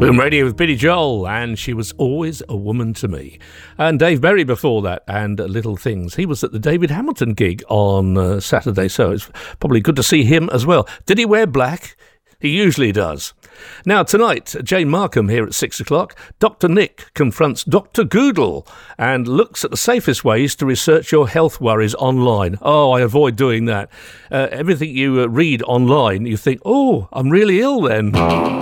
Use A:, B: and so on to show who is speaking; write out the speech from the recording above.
A: Boom Radio with Billy Joel, and She Was Always a Woman to Me. And Dave Berry before that, and Little Things. He was at the David Hamilton gig on Saturday, so it's probably good to see him as well. Did he wear black? He usually does. Now, tonight, Jane Markham here at 6 o'clock. Dr. Nick confronts Dr. Google and looks at the safest ways to research your health worries online. Oh, I avoid doing that. Everything you read online, you think, oh, I'm really ill then.